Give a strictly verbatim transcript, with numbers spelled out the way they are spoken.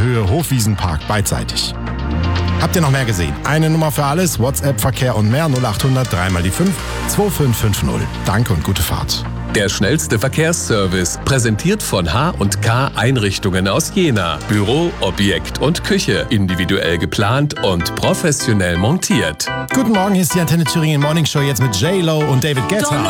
Höhe Hofwiesenpark beidseitig. Habt ihr noch mehr gesehen? Eine Nummer für alles, WhatsApp, Verkehr und mehr null acht hundert drei mal die fünf zwei fünf fünf null. Danke und gute Fahrt. Der schnellste Verkehrsservice, präsentiert von H und K Einrichtungen aus Jena. Büro, Objekt und Küche, individuell geplant und professionell montiert. Guten Morgen, hier ist die Antenne Thüringen Morning Show jetzt mit J-Lo und David Guetta.